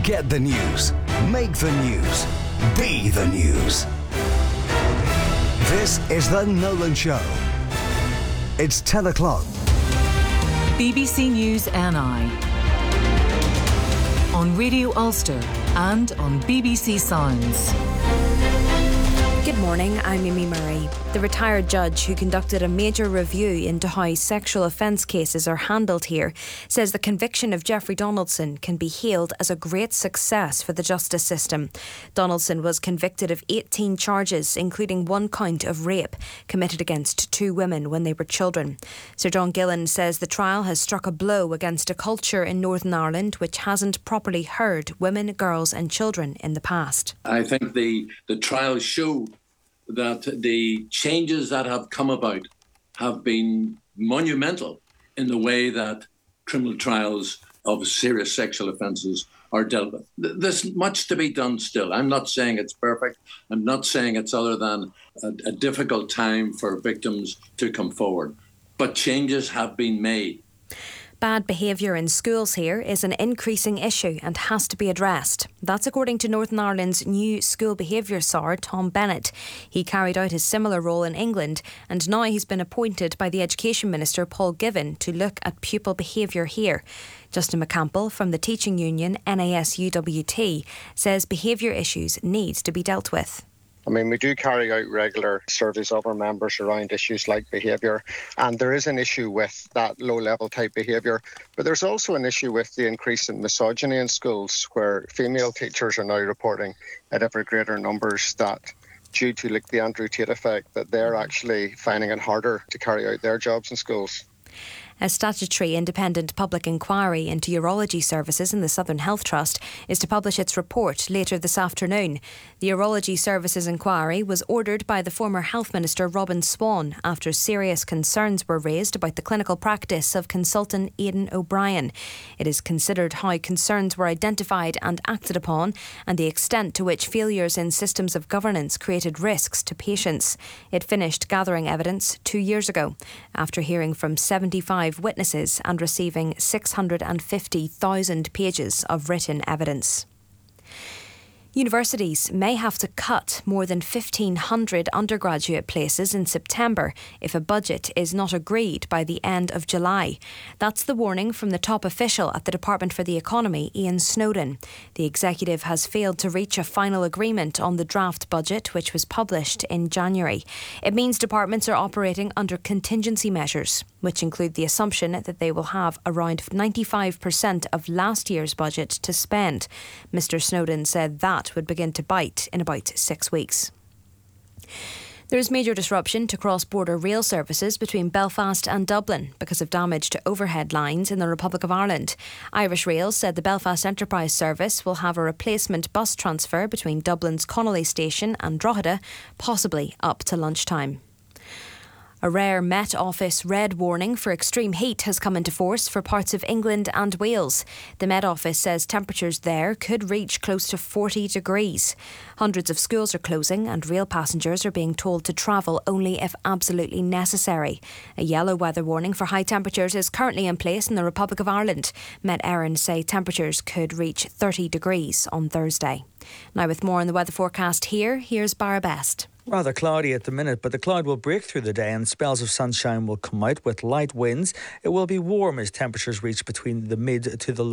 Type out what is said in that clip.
Get the news. Make the news. Be the news. This is The Nolan Show. It's 10 o'clock. BBC News NI. On Radio Ulster and on BBC Sounds. Good morning, I'm Mimi Murray. The retired judge who conducted a major review into how sexual offence cases are handled here says the conviction of Jeffrey Donaldson can be hailed as a great success for the justice system. Donaldson was convicted of 18 charges, including 1 count of rape committed against 2 women when they were children. Sir John Gillan says the trial has struck a blow against a culture in Northern Ireland which hasn't properly heard women, girls and children in the past. I think the trials show that the changes that have come about have been monumental in the way that criminal trials of serious sexual offences are dealt with. There's much to be done still. I'm not saying it's perfect. I'm not saying it's other than a difficult time for victims to come forward. But changes have been made. Bad behaviour in schools here is an increasing issue and has to be addressed. That's according to Northern Ireland's new school behaviour czar, Tom Bennett. He carried out a similar role in England and now he's been appointed by the Education Minister, Paul Givan, to look at pupil behaviour here. Justin McCampbell from the teaching union NASUWT says behaviour issues need to be dealt with. I mean, we do carry out regular surveys of our members around issues like behaviour, and there is an issue with that low-level type behaviour, but there's also an issue with the increase in misogyny in schools, where female teachers are now reporting at ever greater numbers that, due to the Andrew Tate effect, that they're actually finding it harder to carry out their jobs in schools. A statutory independent public inquiry into urology services in the Southern Health Trust is to publish its report later this afternoon. The Urology Services inquiry was ordered by the former Health Minister Robin Swan after serious concerns were raised about the clinical practice of consultant Aidan O'Brien. It is considered how concerns were identified and acted upon and the extent to which failures in systems of governance created risks to patients. It finished gathering evidence 2 years ago after hearing from 75 witnesses and receiving 650,000 pages of written evidence. Universities may have to cut more than 1,500 undergraduate places in September if a budget is not agreed by the end of July. That's the warning from the top official at the Department for the Economy, Ian Snowdon. The executive has failed to reach a final agreement on the draft budget, which was published in January. It means departments are operating under contingency measures, which include the assumption that they will have around 95% of last year's budget to spend. Mr. Snowdon said that would begin to bite in about 6 weeks. There is major disruption to cross-border rail services between Belfast and Dublin because of damage to overhead lines in the Republic of Ireland. Irish Rail said the Belfast Enterprise service will have a replacement bus transfer between Dublin's Connolly station and Drogheda, possibly up to lunchtime. A rare Met Office red warning for extreme heat has come into force for parts of England and Wales. The Met Office says temperatures there could reach close to 40 degrees. Hundreds of schools are closing and rail passengers are being told to travel only if absolutely necessary. A yellow weather warning for high temperatures is currently in place in the Republic of Ireland. Met Éireann say temperatures could reach 30 degrees on Thursday. Now with more on the weather forecast here's Barra Best. Rather cloudy at the minute, but the cloud will break through the day and spells of sunshine will come out with light winds. It will be warm as temperatures reach between the mid to the low